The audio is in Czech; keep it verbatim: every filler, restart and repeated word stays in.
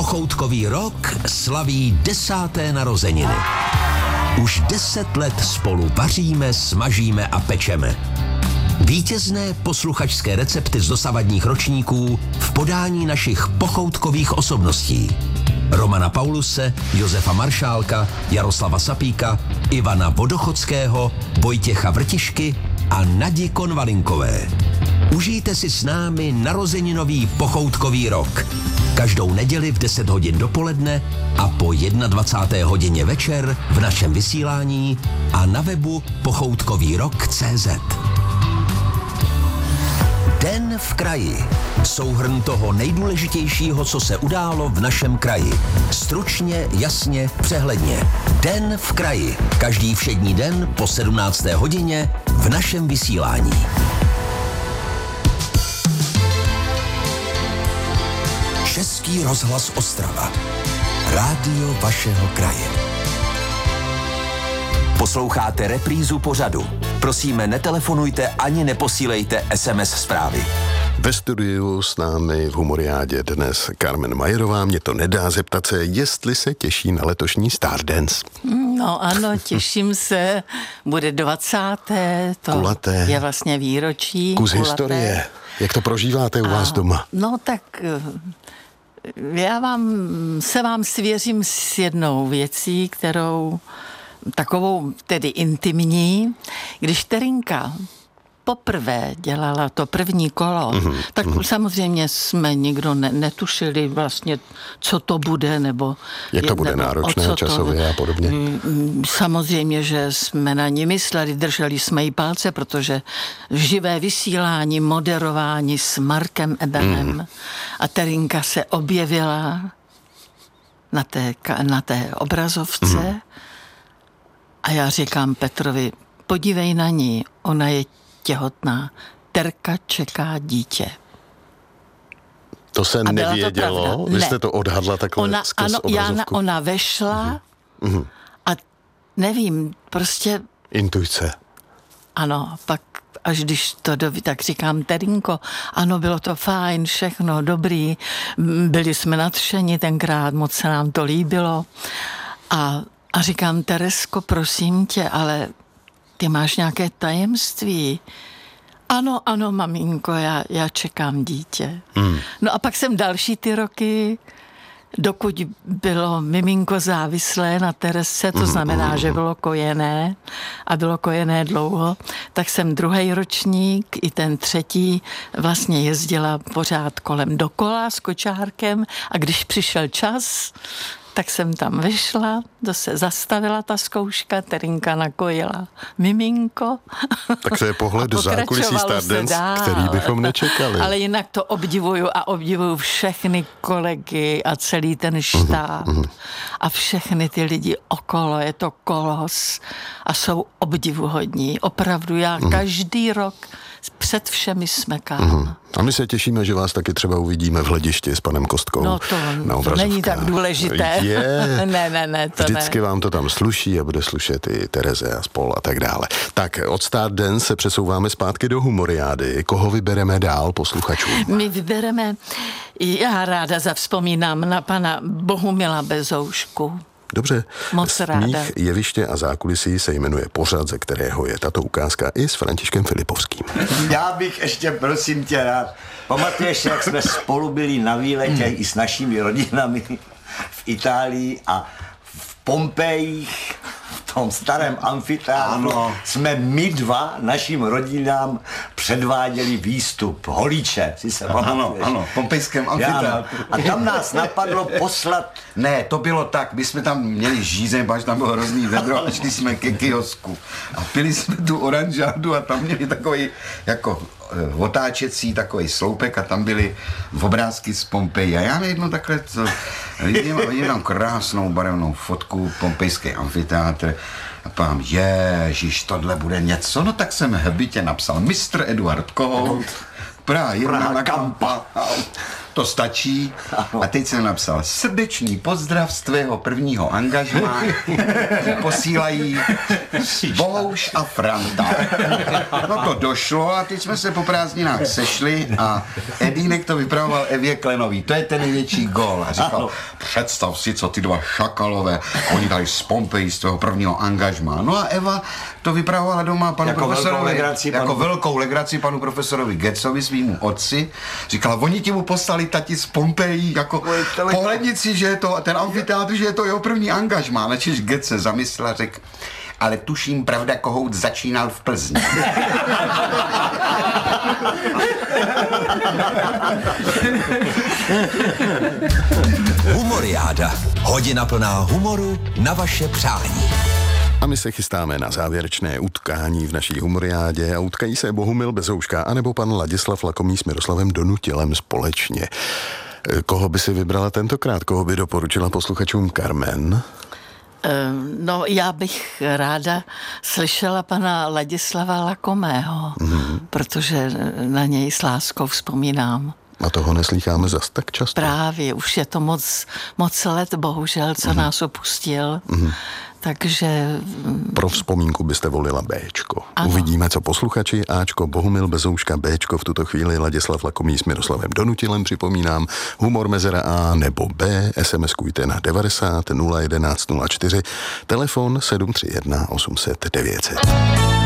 Pochoutkový rok slaví desáté narozeniny. Už deset let spolu vaříme, smažíme a pečeme. Vítězné posluchačské recepty z dosavadních ročníků v podání našich pochoutkových osobností. Romana Pauluse, Josefa Maršálka, Jaroslava Sapíka, Ivana Vodochodského, Vojtěcha Vrtišky a Nadi Konvalinkové. Užijte si s námi narozeninový pochoutkový rok. Každou neděli v deset hodin dopoledne a po dvacáté jedné hodině večer v našem vysílání a na webu pochoutkový rok tečka cé zet. Den v kraji. Souhrn toho nejdůležitějšího, co se událo v našem kraji. Stručně, jasně, přehledně. Den v kraji. Každý všední den po sedmnácté hodině v našem vysílání. Český rozhlas Ostrava. Rádio vašeho kraje. Posloucháte reprízu pořadu. Prosíme, netelefonujte ani neposílejte es em es zprávy. Ve studiu s námi v Humoriádě dnes Carmen Majerová. Mě to nedá zeptat se, jestli se těší na letošní Stardance. No ano, těším se. Bude dvacáté To kulaté. Je vlastně výročí. Kus kulaté. historie. Jak to prožíváte u A, vás doma? No tak já vám, se vám svěřím s jednou věcí, kterou takovou tedy intimní. Když Terinka poprvé dělala to první kolo, mm-hmm. tak mm-hmm. samozřejmě jsme nikdo ne, netušili vlastně, co to bude, nebo... Jak to bude náročné časově to, a podobně. Samozřejmě, že jsme na ní mysleli, drželi jsme jí palce, protože živé vysílání, moderování s Markem Ebenem mm. a Terinka se objevila na té, na té obrazovce mm. a já říkám Petrovi, podívej na ní, ona je těhotná. Terka čeká dítě. To se a nevědělo? To Vy jste to odhadla takhle ona, skrz ano, obrazovku? Jana, ona vešla uh-huh. a nevím, prostě... Intuice. Ano, pak až když to doví, tak říkám, Terinko, ano, bylo to fajn, všechno dobrý, byli jsme nadšeni tenkrát, moc se nám to líbilo. A, a říkám, Teresko, prosím tě, ale ty máš nějaké tajemství. Ano, ano, maminko, já, já čekám dítě. Hmm. No a pak jsem další ty roky, dokud bylo miminko závislé na Teresce, to znamená, že bylo kojené a bylo kojené dlouho, tak jsem druhý ročník i ten třetí vlastně jezdila pořád kolem dokola s kočárkem a když přišel čas, tak jsem tam vyšla, to se zastavila ta zkouška, Terinka nakojila miminko. Tak to je pohled do zákulisí Stardance, který bychom nečekali. Ale jinak to obdivuju a obdivuju všechny kolegy a celý ten štáb uh-huh, uh-huh. a všechny ty lidi okolo, je to kolos a jsou obdivuhodní. Opravdu já uh-huh. každý rok před všemi smekám. Uh-huh. A my se těšíme, že vás taky třeba uvidíme v Hledišti s panem Kostkou. No to, to není tak důležité. Je. ne, ne, ne, to Vždycky ne. vám to tam sluší a bude slušet i Tereze a spol a tak dále. Tak od Stardance se přesouváme zpátky do Humoriády. Koho vybereme dál posluchačům? My vybereme, já ráda zavzpomínám na pana Bohumila Bezoušku. Dobře. Moc ráda. Smích, jeviště a zákulisí se jmenuje pořad, ze kterého je tato ukázka i s Františkem Filipovským. Já bych ještě, prosím tě, rád. Pamatuješ, jak jsme spolu byli na výletě i s našimi rodinami v Itálii a v Pompejích, v tom starém amfiteátru, jsme my dva našim rodinám předváděli výstup Holíče, si se pamatuješ? Ano, ano, v pompejském amfiteátru. A tam nás napadlo poslat... Ne, to bylo tak, my jsme tam měli žízeň, až tam bylo hrozný vedro a šli jsme ke kiosku a pili jsme tu oranžádu a tam měli takový jako otáčecí takový sloupek a tam byly obrázky z Pompeji. A já jednou takhle to, vidím, vidím tam krásnou barevnou fotku Pompejský amfiteátr a pám, ježiš, tohle bude něco. No tak jsem hbitě napsal mistr Eduard Kohout, Praha jedna na Kampa. to stačí. A teď jsem napsal srdečný pozdrav z tvého prvního angažmá. Posílají Bohuš a Franta. No to došlo a teď jsme se po prázdninách sešli a Edínek to vypravoval Evě Klenový. To je ten největší gól. A říkal, představ si, co ty dva šakalové, oni tady z Pompeji z tvého prvního angažmá. No a Eva to vypravovala doma panu jako profesorovi. Velkou legraci, jako panu... velkou legraci panu profesorovi Getzovi, svýmu otci. Říkala, oni ti mu poslali tati z Pompeji, jako pohlednici, že je to, ten amfiteátr, že je to jeho první angažmá. Načež Getz se zamyslel a řekl, ale tuším, pravda, Kohout začínal v Plzni. Humoriáda. Hodina plná humoru na vaše přání. A my se chystáme na závěrečné utkání v naší humoriádě a utkají se Bohumil Bezouška anebo pan Ladislav Lakomý s Miroslavem Donutilem společně. Koho by si vybrala tentokrát? Koho by doporučila posluchačům Carmen? No, já bych ráda slyšela pana Ladislava Lakomého, mm-hmm. protože na něj s láskou vzpomínám. A toho neslýcháme zas tak často. Právě, už je to moc, moc let, bohužel, co mm-hmm. nás opustil. Mm-hmm. Takže... Pro vzpomínku byste volila Béčko. Ano. Uvidíme, co posluchači. Áčko, Bohumil Bezouška, Béčko, v tuto chvíli Ladislav Lakomý s Miroslavem Donutilem, připomínám, humor mezera A nebo B, SMSkujte na devadesát nula jedenáct nula čtyři, telefon sedm tři jedna osm set devět set.